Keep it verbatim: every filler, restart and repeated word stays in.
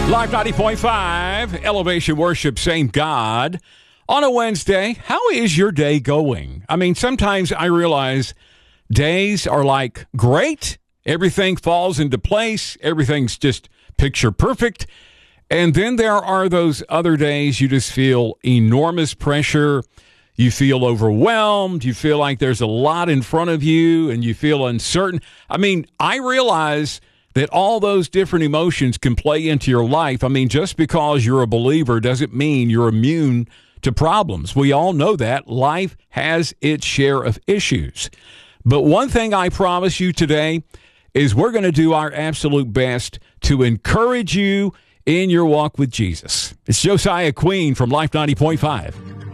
Live ninety point five, Elevation Worship, same God. On a Wednesday, how is your day going? I mean, sometimes I realize days are like great. Everything falls into place. Everything's just picture perfect. And then there are those other days you just feel enormous pressure. You feel overwhelmed. You feel like there's a lot in front of you and you feel uncertain. I mean, I realize that all those different emotions can play into your life. I mean, just because you're a believer doesn't mean you're immune to problems. We all know that. Life has its share of issues. But one thing I promise you today is we're going to do our absolute best to encourage you in your walk with Jesus. It's Josiah Queen from Life ninety point five.